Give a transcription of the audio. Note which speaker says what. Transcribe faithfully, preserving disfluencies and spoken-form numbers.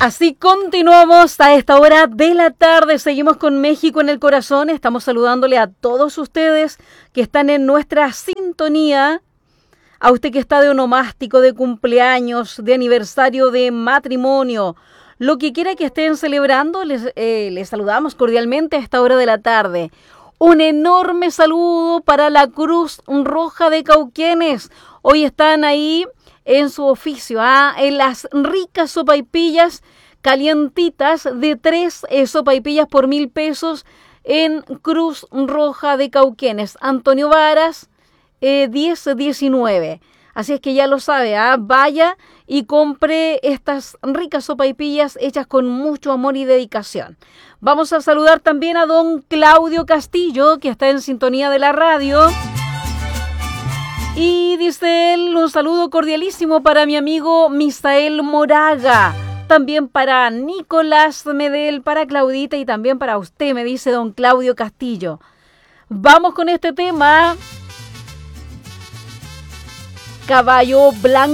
Speaker 1: Así continuamos a esta hora de la tarde. Seguimos con México en el corazón. Estamos saludándole a todos ustedes que están en nuestra sintonía. A usted que está de onomástico, de cumpleaños, de aniversario, de matrimonio. Lo que quiera que estén celebrando, les, eh, les saludamos cordialmente a esta hora de la tarde. Un enorme saludo para la Cruz Roja de Cauquenes. Hoy están ahí en su oficio, ¿ah? En las ricas sopaipillas calientitas de tres eh, sopaipillas por mil pesos en Cruz Roja de Cauquenes. Antonio Varas, eh, diez diecinueve. Así es que ya lo sabe, ¿ah? Vaya y compre estas ricas sopaipillas hechas con mucho amor y dedicación. Vamos a saludar también a don Claudio Castillo, que está en sintonía de la radio. Y dice él, un saludo cordialísimo para mi amigo Misael Moraga. También para Nicolás Medel, para Claudita y también para usted, me dice don Claudio Castillo. Vamos con este tema. Caballo Blanco.